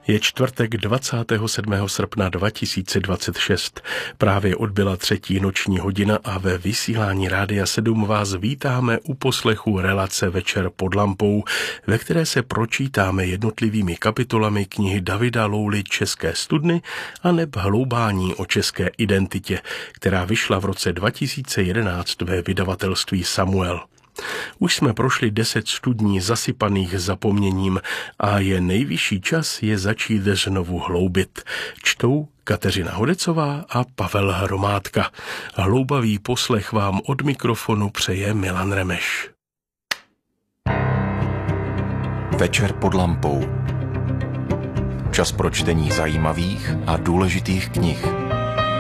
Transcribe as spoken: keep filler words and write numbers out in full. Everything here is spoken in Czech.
Je čtvrtek dvacátého sedmého srpna dva tisíce dvacet šest. Právě odbyla třetí noční hodina a ve vysílání Rádia sedm vás vítáme u poslechu relace Večer pod lampou, ve které se pročítáme jednotlivými kapitolami knihy Davida Louly České studny a neb Hloubání o české identitě, která vyšla v roce dva tisíce jedenáct ve vydavatelství Samuel. Už jsme prošli deset studní zasypaných zapomněním a je nejvyšší čas je začít znovu hloubit. Čtou Kateřina Hodecová a Pavel Hromádka. Hloubavý poslech vám od mikrofonu přeje Milan Remeš. Večer pod lampou. Čas pro čtení zajímavých a důležitých knih.